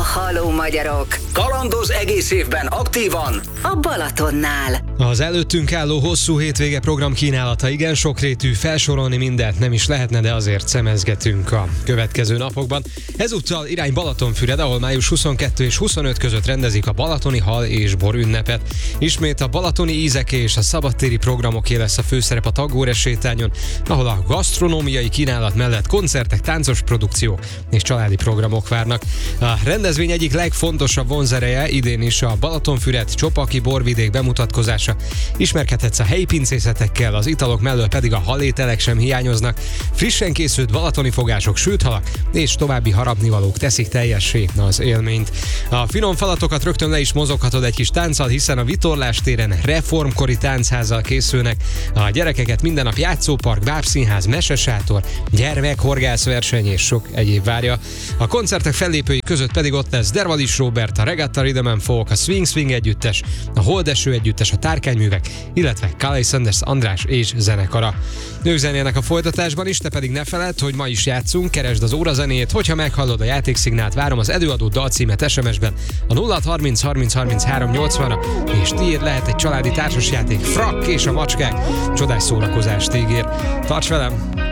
Halló magyarok! Kalandoz egész évben aktívan a Balatonnál. Az előttünk álló hosszú hétvége program kínálata igen sokrétű, felsorolni mindent nem is lehetne, de azért szemezgetünk a következő napokban. Ezúttal irány Balatonfüred, ahol május 22 és 25 között rendezik a balatoni hal és bor ünnepet. Ismét a balatoni ízek és a szabadtéri programoké lesz a főszerep a Tagóres sétányon, ahol a gasztronómiai kínálat mellett koncertek, táncos produkciók és családi programok várnak. A rendezvény egyik legfontosabb vonzereje idén is a Balatonfüred Csopaki borvidék bemutatkozása. Ismerkedhetsz a helyi pincészetekkel, az italok mellől pedig a halételek sem hiányoznak. Frissen készült balatoni fogások, sült halak és további harapnivalók teszik teljessé az élményt. A finom falatokat rögtön le is mozoghatod egy kis tánccal, hiszen a Vitorlás téren reformkori táncházzal készülnek. A gyerekeket minden nap játszópark, bábszínház, mesesátor, gyermekhorgászverseny és sok egyéb várja. A koncertek fellépői között pedig ott lesz Dervalis Róbert, a Regatta Rhythm and Folk, a Swing Swing együttes, a Holdeső együttes, a Tárkányművek, illetve Kalei Sanders András és zenekara. Ők zenélnek a folytatásban is, te pedig ne feledd, hogy ma is játszunk, keresd az órazenét, hogyha meghallod a játékszignált, várom az előadó dalcímet SMS-ben a 0630 30 33 80-ra, és tiéd lehet egy családi társasjáték, Frak és a macskák. Csodás szórakozást ígér. Tarts velem!